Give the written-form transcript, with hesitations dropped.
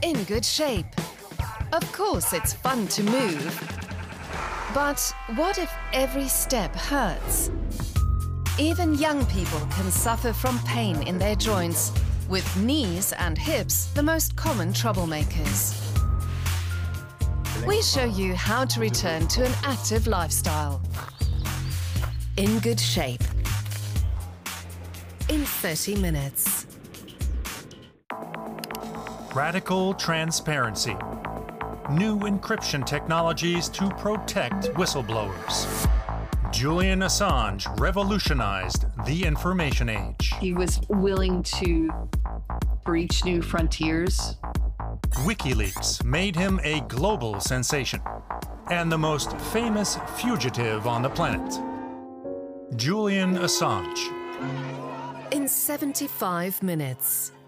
in good shape. Of course, it's fun to move. But what if every step hurts? Even young people can suffer from pain in their joints, with knees and hips the most common troublemakers. We show you how to return to an active lifestyle. In good shape. In 30 minutes. Radical transparency. New encryption technologies to protect whistleblowers. Julian Assange revolutionized the information age. He was willing to breach new frontiers. WikiLeaks made him a global sensation and the most famous fugitive on the planet. Julian Assange. In 75 minutes.